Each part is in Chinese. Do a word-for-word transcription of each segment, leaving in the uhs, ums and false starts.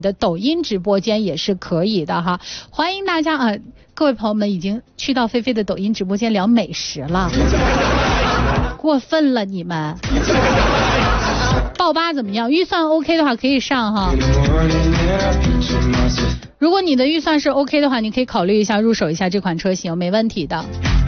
的抖音直播间也是可以的哈，欢迎大家啊！各位朋友们已经去到菲菲的抖音直播间聊美食了，过分了你们！爆吧怎么样？预算 OK 的话可以上哈。如果你的预算是 OK 的话，你可以考虑一下入手一下这款车型，没问题的。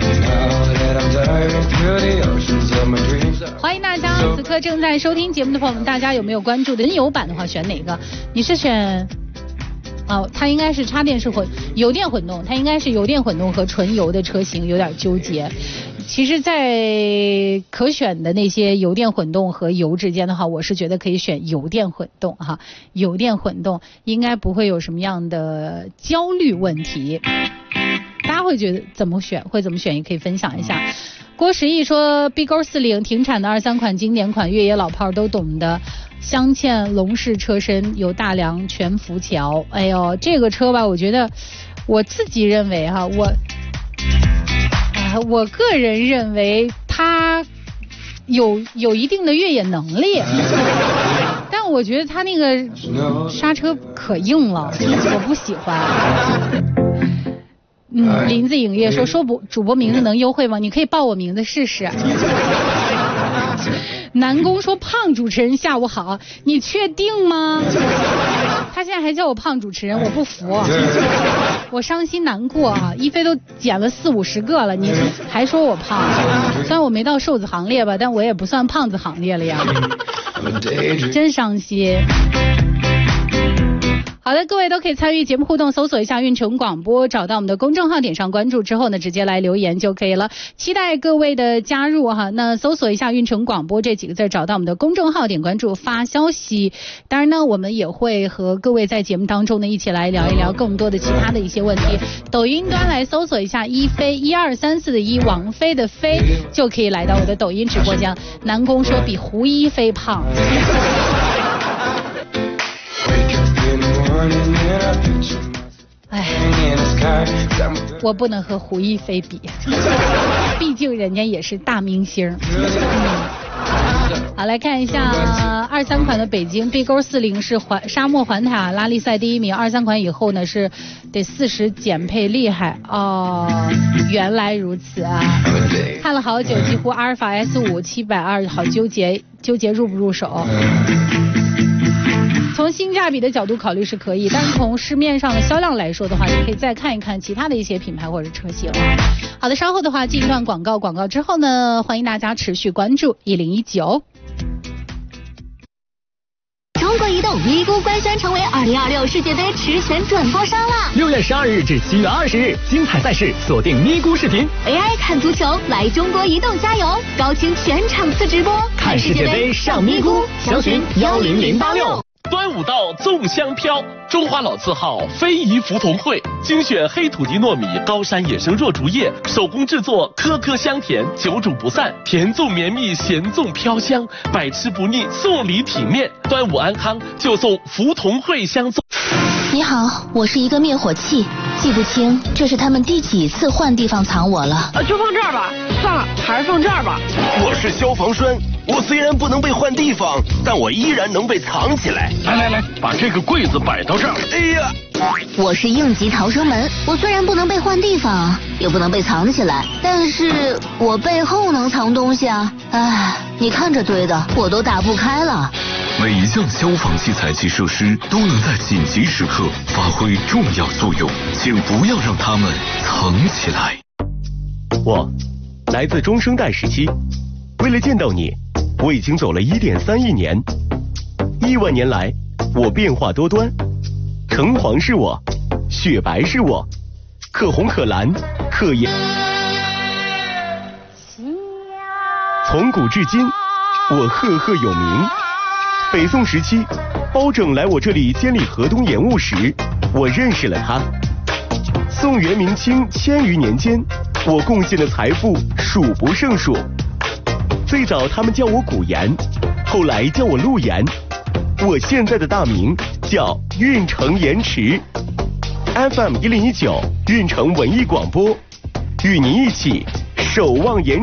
欢迎大家，此刻正在收听节目的朋友们，大家有没有关注的油版的话选哪个？你是选哦，它应该是插电式混油电混动，它应该是油电混动和纯油的车型，有点纠结。其实在可选的那些油电混动和油之间的话，我是觉得可以选油电混动哈，油电混动应该不会有什么样的焦虑问题。大家会觉得怎么选会怎么选也可以分享一下。郭十亿说 B 勾四零停产的二三款经典款越野老炮都懂的，镶嵌龙式车身，有大梁全辐桥。哎呦，这个车吧，我觉得我自己认为哈，我我个人认为它有有一定的越野能力，但我觉得它那个刹车可硬了，我不喜欢。嗯，林子影业说说不主播名字能优惠吗？你可以报我名字试试。南宫说胖主持人下午好，你确定吗？他现在还叫我胖主持人，我不服，我伤心难过啊！一菲都减了四五十个了，你还说我胖？虽然我没到瘦子行列吧，但我也不算胖子行列了呀，真伤心。好的，各位都可以参与节目互动，搜索一下运城广播，找到我们的公众号，点上关注之后呢，直接来留言就可以了。期待各位的加入哈。那搜索一下运城广播这几个字，找到我们的公众号，点关注发消息。当然呢，我们也会和各位在节目当中呢一起来聊一聊更多的其他的一些问题。抖音端来搜索一下一飞一二三四的一王菲的菲，就可以来到我的抖音直播间。南宫说比胡一菲胖。哎，我不能和胡一菲比，毕竟人家也是大明星。嗯，好，来看一下二三款的北京 B 勾四零是环沙漠环塔拉力赛第一名，二三款以后呢是得四十减配厉害哦，原来如此啊！看了好久，几乎阿尔法 S 五七百二，好纠结，纠结入不入手。从性价比的角度考虑是可以，但是从市面上的销量来说的话，你可以再看一看其他的一些品牌或者车型。好的，稍后的话进一段广告，广告之后呢，欢迎大家持续关注一零一九。 中国移动咪咕官宣成为二零二六世界杯实权转播商了。 六月十二日至七月二十日，精彩赛事锁定咪咕视频 ，A I 看足球，来中国移动加油，高清全场次直播， 看世界杯上咪咕，详询幺零零八六。 端午到，粽香飘，中华老字号非遗福同汇，精选黑土地糯米、高山野生若竹叶，手工制作，颗颗香甜，久煮不散，甜粽绵密，咸粽飘香，百吃不腻，送礼体面。端午安康，就送福同汇香粽。 你好，我是一个灭火器，记不清这是他们第几次换地方藏我了。 啊，就放这儿吧，算了，还是放这儿吧。 我是消防栓，我虽然不能被换地方，但我依然能被藏起来。 来来来，把这个柜子摆到这儿。 哎呀， 我是应急逃生门，我虽然不能被换地方，也不能被藏起来，但是我背后能藏东西啊。唉，你看这堆的，我都打不开了。 每一项消防器材及设施都能在紧急时刻发挥重要作用，请不要让它们藏起来。 我来自中生代时期，为了见到你，我已经走了 一点三亿年。亿万年来，我变化多端，橙黄是我，雪白是我，可红可蓝可颜。从古至今，我赫赫有名。北宋时期，包拯来我这里监理河东盐务时，我认识了他。宋元明清千余年间，我贡献的财富数不胜数。最早他们叫我古岩，后来叫我陆岩。我现在的大名叫运城盐池。F M 一零一九运城文艺广播，与您一起守望盐。